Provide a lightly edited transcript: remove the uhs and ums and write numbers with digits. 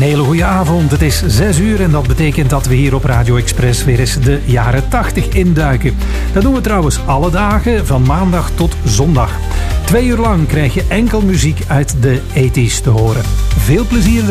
hele goede avond. Het is 6 uur en dat betekent dat we hier op Radio Express weer eens de jaren 80 induiken. Dat doen we trouwens alle dagen, van maandag tot zondag. 2 uur lang krijg je enkel muziek uit de 80's te horen. Veel plezier